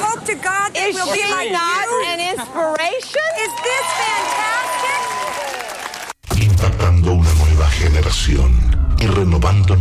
hope to God that we'll be like not you. an inspiration? Is this fantastic? Impactando una nueva generación y renovando